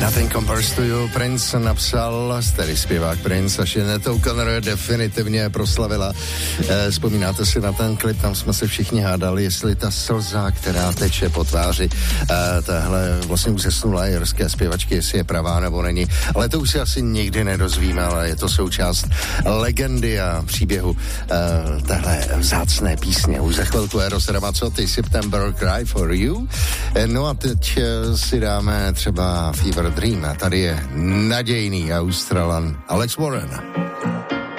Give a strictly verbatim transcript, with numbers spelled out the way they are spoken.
Nothing Compares to You Prince napsal, tedy zpěvák Prince, a Sinead O'Connor definitivně proslavila. E, vzpomínáte si na ten klip, tam jsme se všichni hádali, jestli ta slza, která teče po tváři e, téhle vlastně uzesnulé jirské zpěvačky, jestli je pravá nebo není. Ale to už si asi nikdy nedozvíme, ale je to součást legendy a příběhu e, téhle vzácné písně. Už za chvilku Eros Ramazzotti, September Cry for You. E, no a teď e, si dáme třeba Fever Dream. A tady je nadějný Australan Alex Warren.